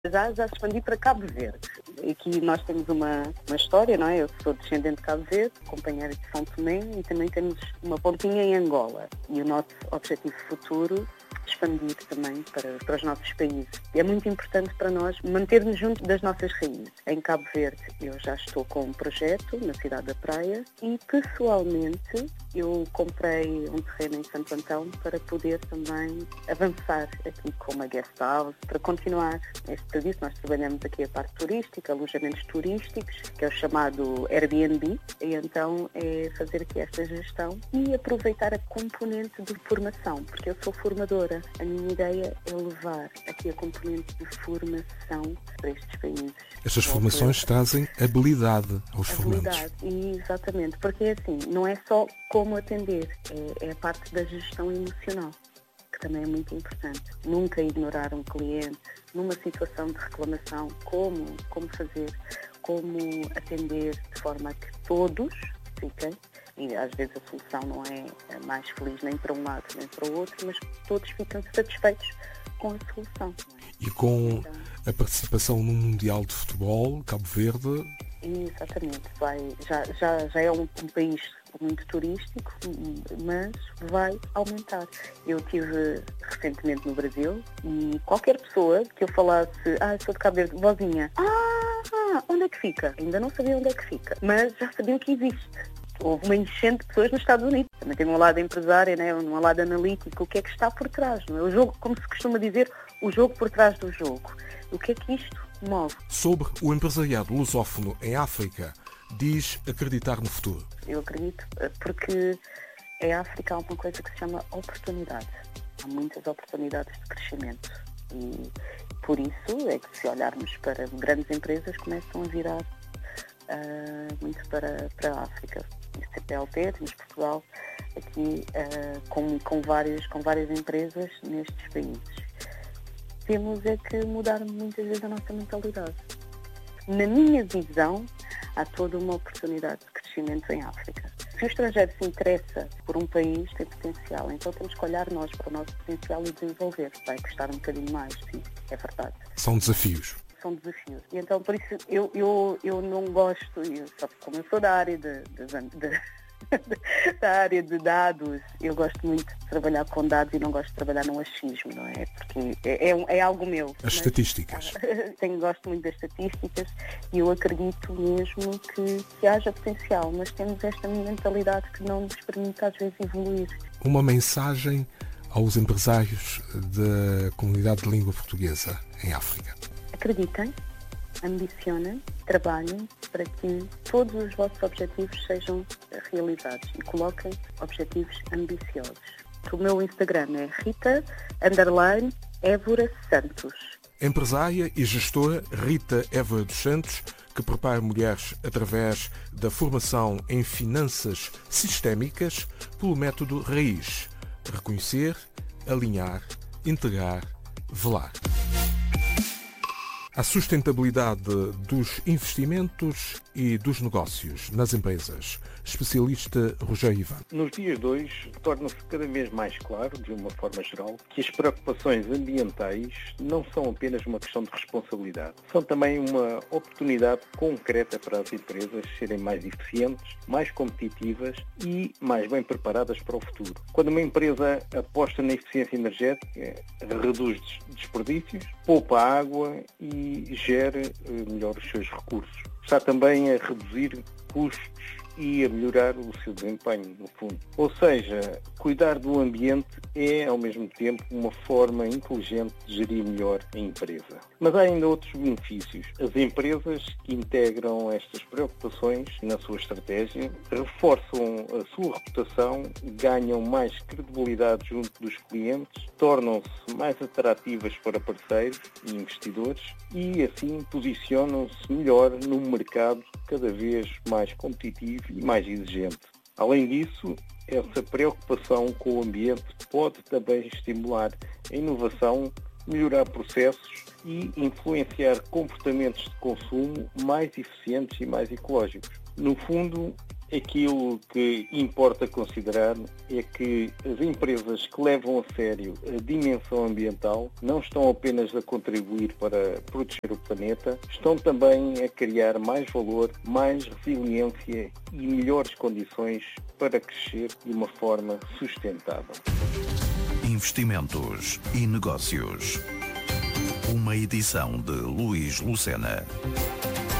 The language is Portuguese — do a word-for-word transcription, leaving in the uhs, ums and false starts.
Já, já expandi para Cabo Verde. Aqui nós temos uma, uma história, não é? Eu sou descendente de Cabo Verde, companheira de São Tomé, e também temos uma pontinha em Angola. E o nosso objetivo futuro expandir também para, para os nossos países. É muito importante para nós manter-nos junto das nossas raízes. Em Cabo Verde eu já estou com um projeto na cidade da Praia e pessoalmente eu comprei um terreno em Santo Antão para poder também avançar aqui com uma guest house, para continuar este serviço. Nós trabalhamos aqui a parte turística, alojamentos turísticos, que é o chamado Airbnb, e então é fazer aqui esta gestão e aproveitar a componente de formação, porque eu sou formadora. A minha ideia é levar aqui a componente de formação para estes países. Estas formações trazem habilidade aos habilidade, formandos. Exatamente, porque é assim, não é só como atender, é, é a parte da gestão emocional, que também é muito importante. Nunca ignorar um cliente numa situação de reclamação, como, como fazer, como atender de forma a que todos fiquem, e às vezes a solução não é mais feliz nem para um lado nem para o outro, mas todos ficam satisfeitos com a solução. E com então, a participação no Mundial de Futebol, Cabo Verde... Exatamente, vai, já, já, já é um, um país muito turístico, mas vai aumentar. Eu estive recentemente no Brasil e qualquer pessoa que eu falasse, ah, sou de Cabo Verde, vozinha, ah, onde é que fica? Ainda não sabia onde é que fica, mas já sabiam que existe. Houve uma enchente de pessoas nos Estados Unidos. Também tem um lado empresário, né? Um lado analítico. O que é que está por trás? Não é? O jogo, como se costuma dizer, o jogo por trás do jogo. O que é que isto move? Sobre o empresariado lusófono em África, diz acreditar no futuro. Eu acredito porque em África há uma coisa que se chama oportunidade. Há muitas oportunidades de crescimento. E por isso é que se olharmos para grandes empresas começam a virar uh, muito para, para a África. C P L T, temos Portugal aqui uh, com, com, várias, com várias empresas nestes países. Temos é que mudar muitas vezes a nossa mentalidade. Na minha visão, há toda uma oportunidade de crescimento em África. Se o estrangeiro se interessa por um país, tem potencial, então temos que olhar nós para o nosso potencial e desenvolver. Vai custar um bocadinho mais, sim, é verdade. São desafios. São desafios. E então, por isso, eu, eu, eu não gosto, eu, só como eu sou da área de, de, de da área de dados, eu gosto muito de trabalhar com dados e não gosto de trabalhar no achismo, não é? Porque é, é, é algo meu. As mas, estatísticas. Tenho, gosto muito das estatísticas e eu acredito mesmo que, que haja potencial, mas temos esta mentalidade que não nos permite às vezes evoluir. Uma mensagem aos empresários da comunidade de língua portuguesa em África. Acreditem, ambicionem, trabalhem para que todos os vossos objetivos sejam realizados e coloquem objetivos ambiciosos. O meu Instagram é Rita underline Évora Santos. Empresária e gestora Rita Évora dos Santos, que prepara mulheres através da formação em finanças sistémicas pelo método RAIZ. Reconhecer, alinhar, integrar, velar. A sustentabilidade dos investimentos e dos negócios nas empresas. Especialista Rogério Ivan. Nos dias de hoje, torna-se cada vez mais claro, de uma forma geral, que as preocupações ambientais não são apenas uma questão de responsabilidade. São também uma oportunidade concreta para as empresas serem mais eficientes, mais competitivas e mais bem preparadas para o futuro. Quando uma empresa aposta na eficiência energética, reduz desperdícios, poupa água e gera melhor os seus recursos. Está também a reduzir custos e a melhorar o seu desempenho, no fundo. Ou seja, cuidar do ambiente é, ao mesmo tempo, uma forma inteligente de gerir melhor a empresa. Mas há ainda outros benefícios. As empresas que integram estas preocupações na sua estratégia reforçam a sua reputação, ganham mais credibilidade junto dos clientes, tornam-se mais atrativas para parceiros e investidores e, assim, posicionam-se melhor num mercado cada vez mais competitivo e mais exigente. Além disso, essa preocupação com o ambiente pode também estimular a inovação, melhorar processos e influenciar comportamentos de consumo mais eficientes e mais ecológicos. No fundo, Aquilo que importa considerar é que as empresas que levam a sério a dimensão ambiental não estão apenas a contribuir para proteger o planeta, estão também a criar mais valor, mais resiliência e melhores condições para crescer de uma forma sustentável. Investimentos e negócios. Uma edição de Luís Lucena.